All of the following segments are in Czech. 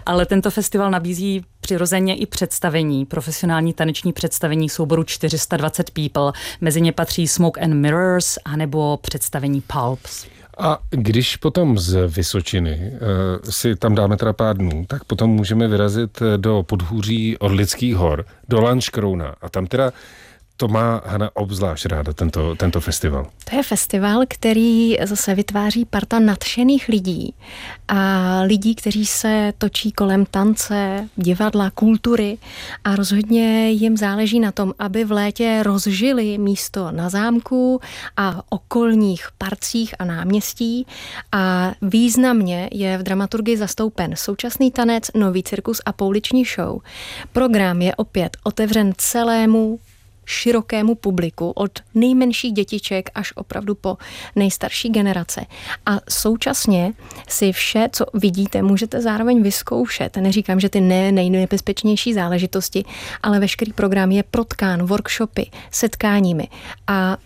Ale tento festival nabízí přirozeně i představení, profesionální taneční představení souboru 420 People. Mezi ně patří Smoke and Mirrors anebo představení Pulps. A když potom z Vysočiny si tam dáme teda pár dnů, tak potom můžeme vyrazit do podhůří Orlických hor, do Lanškrouna. A tam teda to má Hana obzvlášť ráda, tento festival. To je festival, který zase vytváří parta nadšených lidí a lidí, kteří se točí kolem tance, divadla, kultury a rozhodně jim záleží na tom, aby v létě rozžili místo na zámku a okolních parcích a náměstí a významně je v dramaturgii zastoupen současný tanec, nový cirkus a pouliční show. Program je opět otevřen celému širokému publiku, od nejmenších dětiček až opravdu po nejstarší generace. A současně si vše, co vidíte, můžete zároveň vyzkoušet. Neříkám, že ty nejnebezpečnější záležitosti, ale veškerý program je protkán workshopy, setkáními. A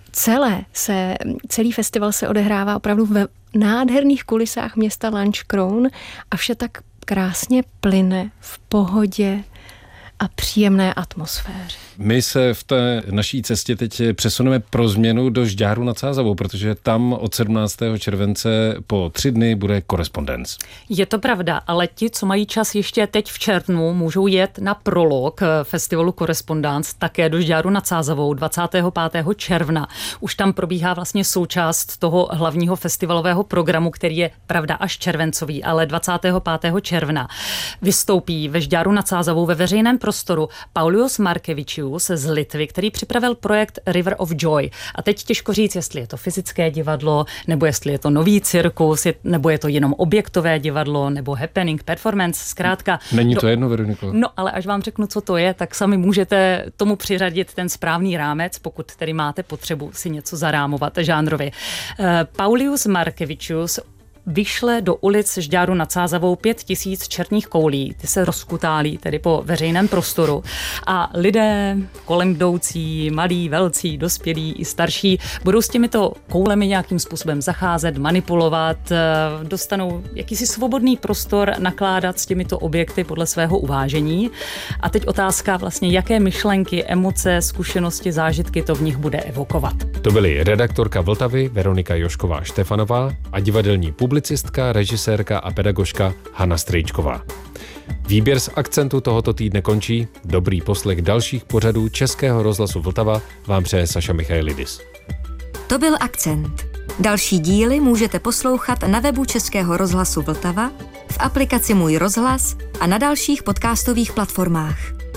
celý festival se odehrává opravdu ve nádherných kulisách města Lanškroun a vše tak krásně plyne v pohodě a příjemné atmosféře. My se v té naší cestě teď přesuneme pro změnu do Žďáru nad Sázavou, protože tam od 17. července po 3 dny bude korespondence. Je to pravda, ale ti, co mají čas ještě teď v červnu, můžou jet na prolog festivalu Korespondence také do Žďáru nad Sázavou 25. června. Už tam probíhá vlastně součást toho hlavního festivalového programu, který je pravda až červencový, ale 25. června vystoupí ve Žďáru nad Sázavou ve veřejném prostoru Paulius Markevičius z Litvy, který připravil projekt River of Joy. A teď těžko říct, jestli je to fyzické divadlo, nebo jestli je to nový cirkus, nebo je to jenom objektové divadlo, nebo happening, performance, zkrátka. Není to jedno, Veroniko? No, ale až vám řeknu, co to je, tak sami můžete tomu přiřadit ten správný rámec, pokud tedy máte potřebu si něco zarámovat žánrově. Paulius Markevičius vyšle do ulic Žďáru nad Sázavou 5000 černých koulí. Ty se rozkutálí tedy po veřejném prostoru a lidé kolem jdoucí, malí, velcí, dospělí i starší budou s těmito koulemi nějakým způsobem zacházet, manipulovat, dostanou jakýsi svobodný prostor nakládat s těmito objekty podle svého uvážení. A teď otázka vlastně, jaké myšlenky, emoce, zkušenosti, zážitky to v nich bude evokovat. To byly redaktorka Vltavy Veronika Jošková-Štefanová a divadelní publicistka, režisérka a pedagožka Hana Strejčková. Výběr z akcentu tohoto týdne končí. Dobrý poslech dalších pořadů Českého rozhlasu Vltava vám přeje Saša Michailidis. To byl Akcent. Další díly můžete poslouchat na webu Českého rozhlasu Vltava, v aplikaci Můj rozhlas a na dalších podcastových platformách.